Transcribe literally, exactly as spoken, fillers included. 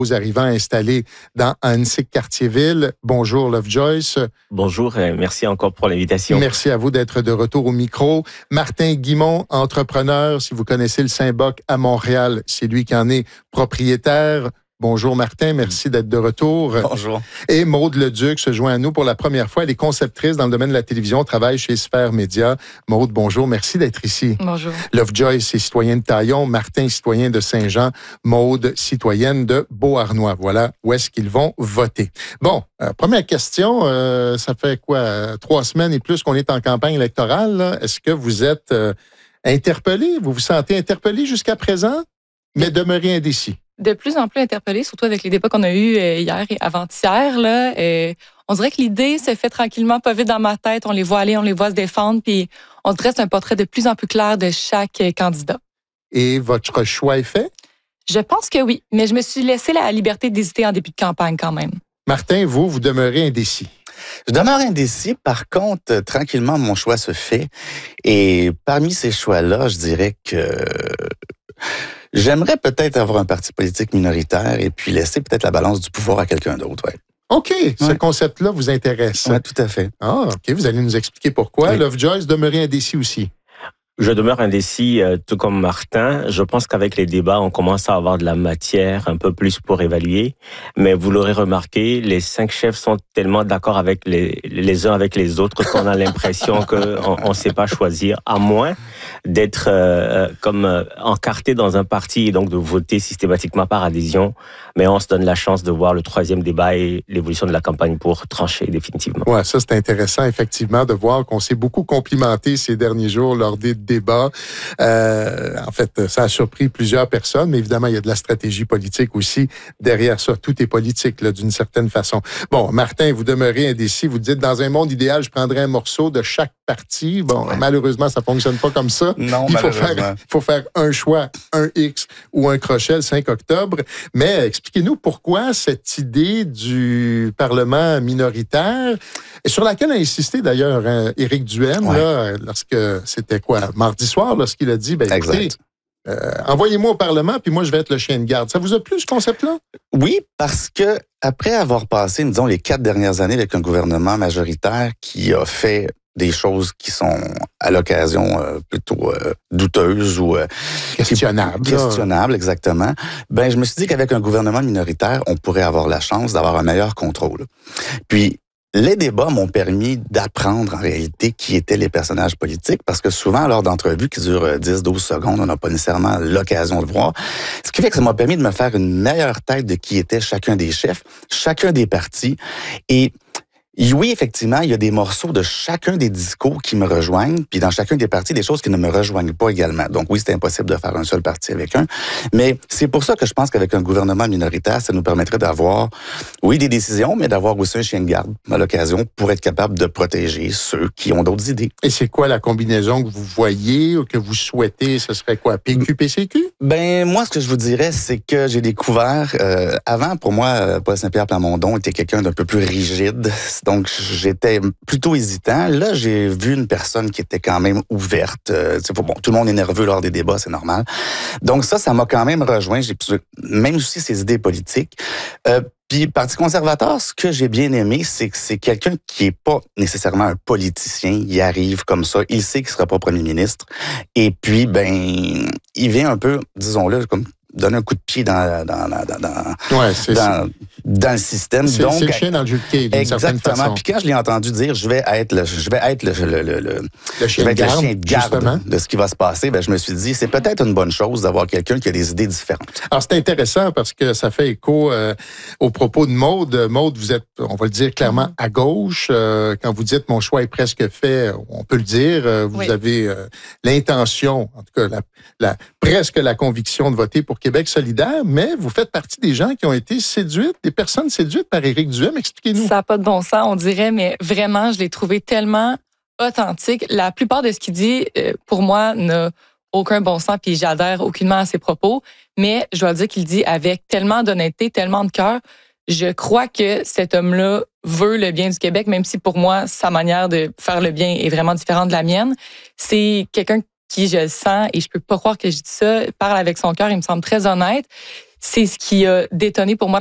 Aux arrivants installés dans Ahuntsic Cartierville. Bonjour, Lovejoyce. Bonjour, et merci encore pour l'invitation. Merci à vous d'être de retour au micro. Martin Guimond, entrepreneur, si vous connaissez le Saint-Boc à Montréal, c'est lui qui en est propriétaire. Bonjour Martin, merci d'être de retour. Bonjour. Et Maude Leduc se joint à nous pour la première fois. Elle est conceptrice dans le domaine de la télévision, travaille chez Sphère Média. Maude, bonjour, merci d'être ici. Bonjour. Lovejoyce est citoyen de Taillon, Martin, citoyen de Saint-Jean, Maude, citoyenne de Beauharnois. Voilà où est-ce qu'ils vont voter. Bon, euh, première question, euh, ça fait quoi, euh, trois semaines et plus qu'on est en campagne électorale. Là. Est-ce que vous êtes euh, interpellé? Vous vous sentez interpellé jusqu'à présent, mais demeurez indécis? De plus en plus interpellée, surtout avec les débats qu'on a eus hier et avant-hier. Là, et on dirait que l'idée se fait tranquillement, pas vite dans ma tête. On les voit aller, on les voit se défendre, puis on dresse un portrait de plus en plus clair de chaque candidat. Et votre choix est fait? Je pense que oui, mais je me suis laissé la liberté d'hésiter en début de campagne quand même. Martin, vous, vous demeurez indécis. Je demeure indécis. Par contre, tranquillement, mon choix se fait. Et parmi ces choix-là, je dirais que j'aimerais peut-être avoir un parti politique minoritaire et puis laisser peut-être la balance du pouvoir à quelqu'un d'autre. Ouais. OK, ce ouais. concept-là vous intéresse. Oui, tout à fait. Ah, OK, vous allez nous expliquer pourquoi. Oui. Lovejoyce, demeurez indécis aussi. Je demeure indécis, euh, tout comme Martin. Je pense qu'avec les débats, on commence à avoir de la matière un peu plus pour évaluer. Mais vous l'aurez remarqué, les cinq chefs sont tellement d'accord avec les, les uns avec les autres qu'on a l'impression qu'on ne sait pas choisir, à moins d'être euh, comme euh, encarté dans un parti et donc de voter systématiquement par adhésion. Mais on se donne la chance de voir le troisième débat et l'évolution de la campagne pour trancher définitivement. Ouais, ça c'est intéressant effectivement de voir qu'on s'est beaucoup complimenté ces derniers jours lors des débats. Euh, en fait, ça a surpris plusieurs personnes, mais évidemment il y a de la stratégie politique aussi derrière ça. Tout est politique là, d'une certaine façon. Bon, Martin, vous demeurez indécis. Vous dites dans un monde idéal, je prendrais un morceau de chaque parti. Bon, ouais. Malheureusement, ça fonctionne pas comme ça. Non, il faut faire, il faut faire un choix, un X ou un crochet le cinq octobre. Mais expliquez-nous pourquoi cette idée du Parlement minoritaire, et sur laquelle a insisté d'ailleurs hein, Éric Duhaime, ouais. là, lorsque c'était quoi, mardi soir, lorsqu'il a dit, ben écoutez, euh, envoyez-moi au Parlement, puis moi je vais être le chien de garde. Ça vous a plu ce concept-là? Oui, parce que après avoir passé, disons, les quatre dernières années avec un gouvernement majoritaire qui a fait des choses qui sont à l'occasion euh, plutôt euh, douteuses ou euh, questionnables. Questionnables, exactement. Ben, je me suis dit qu'avec un gouvernement minoritaire, on pourrait avoir la chance d'avoir un meilleur contrôle. Puis, les débats m'ont permis d'apprendre en réalité qui étaient les personnages politiques, parce que souvent, lors d'entrevues qui durent dix douze secondes, on n'a pas nécessairement l'occasion de voir. Ce qui fait que ça m'a permis de me faire une meilleure tête de qui était chacun des chefs, chacun des partis. Et oui, effectivement, il y a des morceaux de chacun des discours qui me rejoignent, puis dans chacun des partis, des choses qui ne me rejoignent pas également. Donc oui, c'est impossible de faire un seul parti avec un, mais c'est pour ça que je pense qu'avec un gouvernement minoritaire, ça nous permettrait d'avoir, oui, des décisions, mais d'avoir aussi un chien de garde à l'occasion pour être capable de protéger ceux qui ont d'autres idées. Et c'est quoi la combinaison que vous voyez ou que vous souhaitez? Ce serait quoi? P Q P C Q? Ben moi, ce que je vous dirais, c'est que j'ai découvert, euh, avant, pour moi, Paul Saint-Pierre Plamondon était quelqu'un d'un peu plus rigide. Donc, j'étais plutôt hésitant. Là, j'ai vu une personne qui était quand même ouverte. Euh, bon, tout le monde est nerveux lors des débats, c'est normal. Donc ça, ça m'a quand même rejoint. J'ai même aussi ses idées politiques. Euh, Puis, Parti conservateur, ce que j'ai bien aimé, c'est que c'est quelqu'un qui est pas nécessairement un politicien. Il arrive comme ça. Il sait qu'il sera pas premier ministre. Et puis, ben, il vient un peu, disons-le, comme donner un coup de pied dans dans dans dans, ouais, c'est, dans, dans le système. C'est, donc c'est le chien dans le jeu de quai, d'une certaine façon. Exactement. Puis quand je l'ai entendu dire, je vais être le, je vais être le, le, le, le, le chien, de garde, chien de garde justement. De ce qui va se passer, ben je me suis dit, c'est peut-être une bonne chose d'avoir quelqu'un qui a des idées différentes. Alors c'est intéressant parce que ça fait écho euh, aux propos de Maude. Maude, vous êtes, on va le dire clairement, à gauche. Euh, quand vous dites mon choix est presque fait, on peut le dire. Euh, vous oui. avez euh, l'intention, en tout cas la, la, presque la conviction de voter pour Québec solidaire, mais vous faites partie des gens qui ont été séduites, des personnes séduites par Éric Duhaime. Expliquez-nous. Ça n'a pas de bon sens, on dirait, mais vraiment, je l'ai trouvé tellement authentique. La plupart de ce qu'il dit, pour moi, n'a aucun bon sens, puis j'adhère aucunement à ses propos, mais je dois dire qu'il dit avec tellement d'honnêteté, tellement de cœur. Je crois que cet homme-là veut le bien du Québec, même si pour moi, sa manière de faire le bien est vraiment différente de la mienne. C'est quelqu'un qui, je le sens, et je peux pas croire que je dis ça, parle avec son cœur, il me semble très honnête. c'est ce qui a détonné pour moi